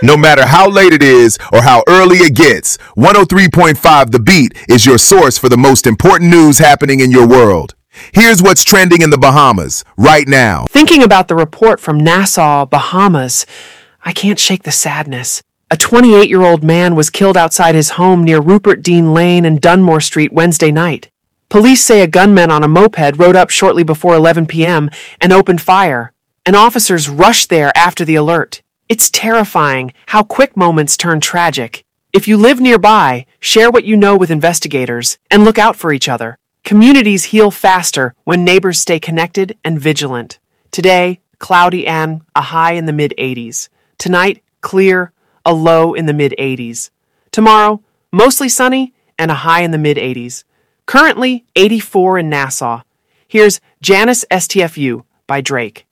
No matter how late it is or how early it gets, 103.5 The Beat is your source for the most important news happening in your world. Here's what's trending in the Bahamas right now. Thinking about the report from Nassau, Bahamas, I can't shake the sadness. A 28-year-old man was killed outside his home near Rupert Dean Lane and Dunmore Street Wednesday night. Police say a gunman on a moped rode up shortly before 11 p.m. and opened fire, and officers rushed there after the alert. It's terrifying how quick moments turn tragic. If you live nearby, share what you know with investigators and look out for each other. Communities heal faster when neighbors stay connected and vigilant. Today, cloudy and a high in the mid-80s. Tonight, clear, a low in the mid-80s. Tomorrow, mostly sunny and a high in the mid-80s. Currently, 84 in Nassau. Here's Janice STFU by Drake.